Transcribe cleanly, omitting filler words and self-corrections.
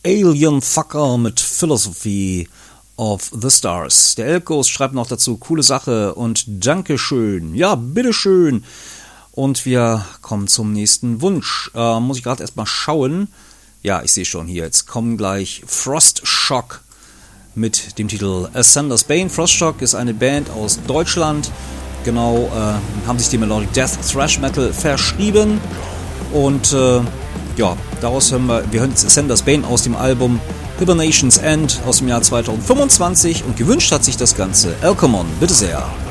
Alien Fucker mit Philosophy of the Stars. Der Elkos schreibt noch dazu, coole Sache und Dankeschön. Ja, bitteschön. Und wir kommen zum nächsten Wunsch. Muss ich gerade erstmal schauen. Ja, ich sehe schon hier. Jetzt kommen gleich Frostshock mit dem Titel Ascender's Bane. Frostshock ist eine Band aus Deutschland. Genau, haben sich dem Melodic Death Thrash Metal verschrieben. Und ja, daraus hören wir hören jetzt Ascender's Bane aus dem Album Hibernation's End aus dem Jahr 2025 und gewünscht hat sich das Ganze Alcomon, bitte sehr.